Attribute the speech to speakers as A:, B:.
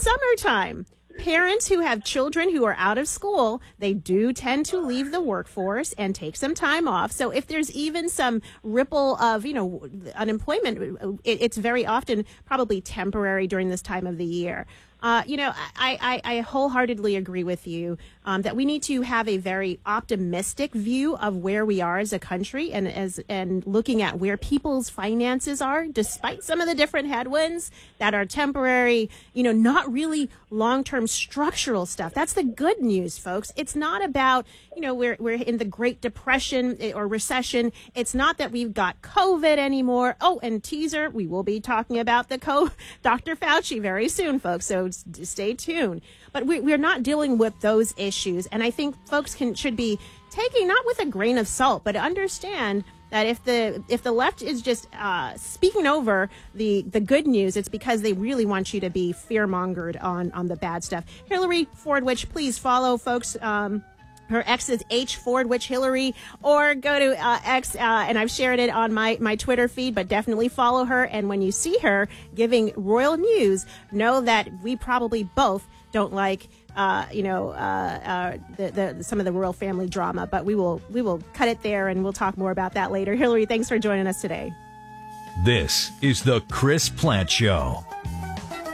A: summertime. Parents who have children who are out of school, they do tend to leave the workforce and take some time off. So if there's even some ripple of, unemployment, it's very often probably temporary during this time of the year. I wholeheartedly agree with you that we need to have a very optimistic view of where we are as a country and looking at where people's finances are, despite some of the different headwinds that are temporary, not really long-term structural stuff. That's the good news, folks. It's not about, we're in the Great Depression or recession. It's not that we've got COVID anymore. Oh, and teaser, we will be talking about Dr. Fauci very soon, folks. So stay tuned. But we're not dealing with those issues. And I think folks should be taking, not with a grain of salt, but understand that if the left is just speaking over the good news, it's because they really want you to be fear-mongered on the bad stuff. Hillary Fordwich, please follow folks. Her X is H Fordwich Hillary, or go to X, and I've shared it on my Twitter feed, but definitely follow her. And when you see her giving royal news, know that we probably both don't like, some of the royal family drama, but we will cut it there, and we'll talk more about that later. Hillary, thanks for joining us today.
B: This is the Chris Plante Show.